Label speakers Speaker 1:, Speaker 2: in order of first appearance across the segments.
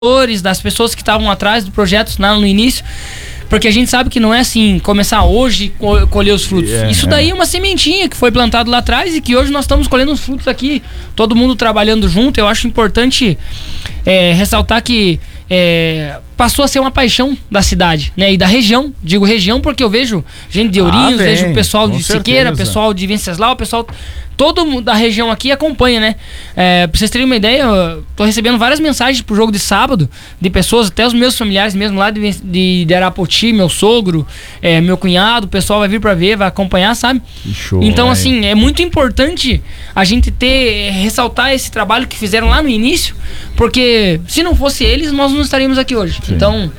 Speaker 1: das pessoas que estavam atrás do projeto lá no início, porque a gente sabe que não é assim, começar hoje e colher os frutos. Isso daí é uma sementinha que foi plantado lá atrás e que hoje nós estamos colhendo os frutos aqui, todo mundo trabalhando junto. Eu acho importante ressaltar que passou a ser uma paixão da cidade, né? E da região, digo região porque eu vejo gente de Ourinhos, vejo o pessoal de Siqueira, pessoal de Venceslau, o pessoal... Todo mundo da região aqui acompanha, né? Pra vocês terem uma ideia, eu tô recebendo várias mensagens pro jogo de sábado, de pessoas, até os meus familiares mesmo lá de Arapoti, meu sogro, meu cunhado, o pessoal vai vir pra ver, vai acompanhar, sabe?
Speaker 2: Show,
Speaker 1: então, assim, é muito importante a gente ressaltar esse trabalho que fizeram lá no início, porque se não fosse eles, nós não estaríamos aqui hoje. Sim. Então,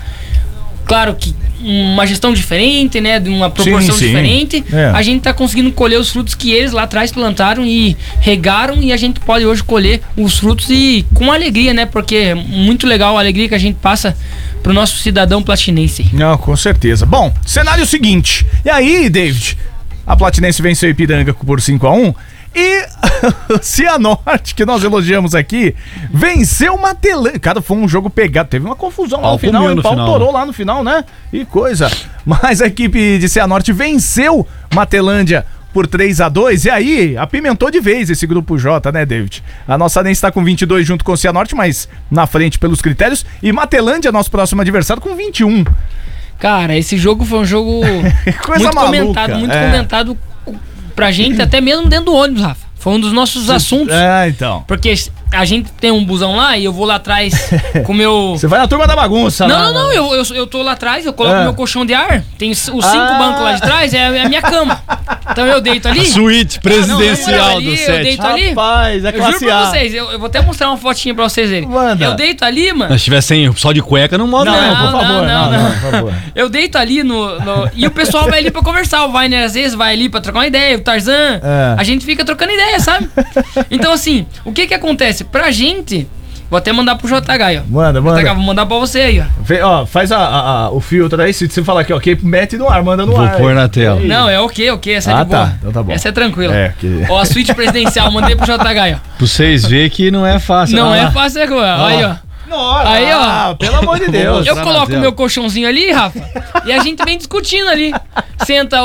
Speaker 1: claro que uma gestão diferente, né, de uma proporção diferente, a gente tá conseguindo colher os frutos que eles lá atrás plantaram e regaram, e a gente pode hoje colher os frutos e com alegria, né, porque é muito legal a alegria que a gente passa pro nosso cidadão platinense.
Speaker 2: Não, com certeza. Bom, cenário seguinte, e aí, David, a Platinense venceu Ipiranga por 5-1 e o Cianorte, que nós elogiamos aqui, venceu o Matelândia. Cara, foi um jogo pegado. Teve uma confusão lá no final. O pau torou lá no final, né? E coisa. Mas a equipe de Cianorte venceu Matelândia por 3-2. E aí, apimentou de vez esse grupo J, né, David? A nossa nem está com 22 junto com o Cianorte, mas na frente pelos critérios. E Matelândia, nosso próximo adversário, com 21.
Speaker 1: Cara, esse jogo foi um jogo
Speaker 2: coisa
Speaker 1: muito
Speaker 2: maluca,
Speaker 1: muito comentado pra gente, até mesmo dentro do ônibus, Rafa. Foi um dos nossos assuntos.
Speaker 2: Então.
Speaker 1: Porque a gente tem um busão lá e eu vou lá atrás com o meu...
Speaker 2: Você vai na turma da bagunça, né?
Speaker 1: Não, eu tô lá atrás, eu coloco meu colchão de ar, tem os 5 bancos lá de trás, é a minha cama. Então eu deito ali.
Speaker 3: A suíte presidencial do set.
Speaker 1: Eu deito ali.
Speaker 2: Rapaz, é classe
Speaker 1: eu juro pra vocês, eu vou até mostrar uma fotinha pra vocês verem.
Speaker 2: Manda.
Speaker 1: Eu deito ali, mano.
Speaker 3: Se tiver só de cueca, não mostra
Speaker 2: não, por favor. Não, por favor.
Speaker 1: Eu deito ali e o pessoal vai ali pra conversar. O Weiner às vezes vai ali pra trocar uma ideia, o Tarzan. A gente fica trocando ideia, sabe? Então assim, o que acontece? Pra gente, vou até mandar pro JH aí, ó.
Speaker 2: Manda.
Speaker 1: JH, vou mandar pra você aí, ó.
Speaker 2: Faz o filtro aí, se você falar aqui, ok, mete no ar, manda no ar.
Speaker 3: Vou pôr na tela.
Speaker 1: Não, é ok, essa é de boa.
Speaker 2: Tá, então tá bom.
Speaker 1: Essa é tranquila. Ó, a suíte presidencial, mandei pro JH aí, ó.
Speaker 3: Pra vocês verem que não é fácil.
Speaker 1: Não é fácil, aí, ó.
Speaker 2: Nossa,
Speaker 1: aí, ó.
Speaker 2: Pelo amor de Deus.
Speaker 1: Eu coloco o meu colchãozinho ali, Rafa, e a gente vem discutindo ali. Senta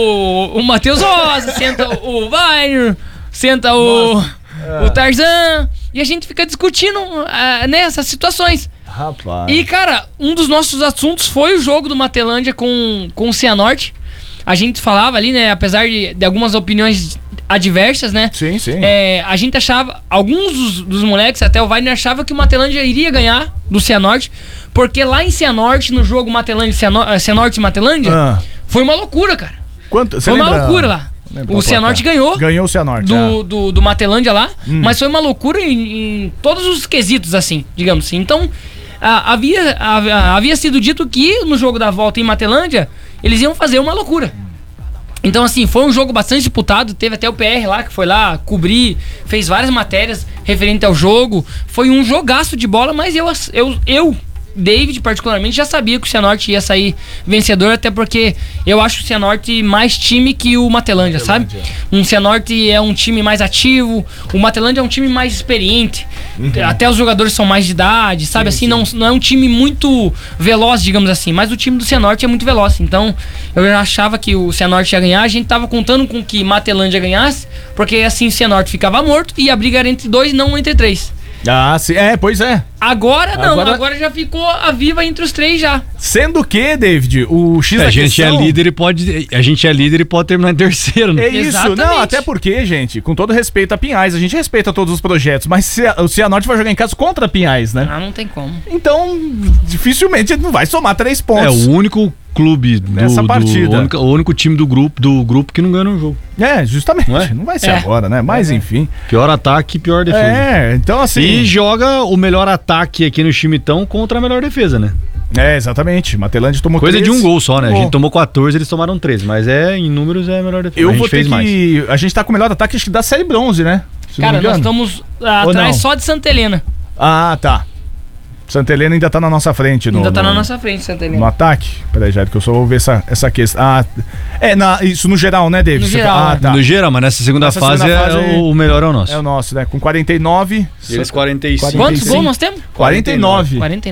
Speaker 1: o Matheus Rosa, senta o Weiner, senta o Tarzan, e a gente fica discutindo nessas situações.
Speaker 2: Rapaz.
Speaker 1: E, cara, um dos nossos assuntos foi o jogo do Matelândia com o Cianorte. A gente falava ali, né, apesar de algumas opiniões adversas, né?
Speaker 2: Sim.
Speaker 1: A gente achava, alguns dos moleques, até o Weiner achava que o Matelândia iria ganhar do Cianorte, porque lá em Cianorte, no jogo Cianorte e Matelândia, foi uma loucura, cara. Foi uma loucura lá. O Cianorte ganhou
Speaker 2: o Cianorte
Speaker 1: do Matelândia lá, mas foi uma loucura em todos os quesitos, assim, digamos assim. Então, havia sido dito que no jogo da volta em Matelândia eles iam fazer uma loucura. Então, assim, foi um jogo bastante disputado. Teve até o PR lá, que foi lá cobrir, fez várias matérias referente ao jogo. Foi um jogaço de bola, mas eu David, particularmente, já sabia que o Cianorte ia sair vencedor, até porque eu acho o Cianorte mais time que o Matelândia, sabe? Um Cianorte é um time mais ativo, o Matelândia é um time mais experiente, até os jogadores são mais de idade, sabe? Assim, não é um time muito veloz, digamos assim, mas o time do Cianorte é muito veloz, então eu já achava que o Cianorte ia ganhar, a gente tava contando com que Matelândia ganhasse, porque assim o Cianorte ficava morto e a briga era entre 2 e não entre 3.
Speaker 2: Sim, pois é.
Speaker 1: Agora não, agora já ficou a viva entre os 3 já.
Speaker 2: Sendo que, David, o X da
Speaker 3: a gente
Speaker 2: questão...
Speaker 3: a gente é líder e pode terminar em terceiro, né?
Speaker 2: É isso, exatamente. Não, até porque, gente, com todo respeito a Pinhais, a gente respeita todos os projetos, mas o Cianorte vai jogar em casa contra Pinhais, né?
Speaker 1: Não tem como.
Speaker 2: Então, dificilmente não vai somar 3 pontos.
Speaker 3: É o único clube
Speaker 2: nessa partida.
Speaker 3: O único time do grupo que não ganha no jogo.
Speaker 2: Justamente. Não vai ser agora, né? Mas enfim.
Speaker 3: Pior ataque, pior defesa.
Speaker 2: Então assim.
Speaker 3: E joga o melhor ataque aqui no Chimitão contra a melhor defesa, né?
Speaker 2: Exatamente. Matelândia tomou
Speaker 3: coisa 13. De um gol só, né? A gente tomou 14, eles tomaram 13. Mas em números é a melhor defesa.
Speaker 2: A gente tá com o melhor ataque, acho que da série bronze, né?
Speaker 1: Cara, nós estamos atrás só de Santa Helena.
Speaker 2: Tá. Santa Helena ainda tá na nossa frente.
Speaker 1: Ainda tá na nossa frente, Santa Helena.
Speaker 2: No ataque? Peraí, Jair, que eu só vou ver essa questão. Isso no geral, né, David?
Speaker 1: No geral,
Speaker 2: tá.
Speaker 3: No geral, mas nessa segunda fase o melhor é o nosso.
Speaker 2: É o nosso, né? Com 49.
Speaker 3: Eles 45.
Speaker 1: Quantos gols nós temos?
Speaker 2: 49.